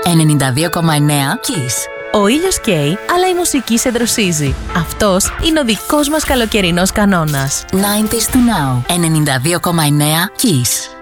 92,9 Kiss. Ο ήλιος καίει, αλλά η μουσική σε δροσίζει. Αυτός είναι ο δικός μας καλοκαιρινός κανόνας. 90s to now. 92,9 Kiss.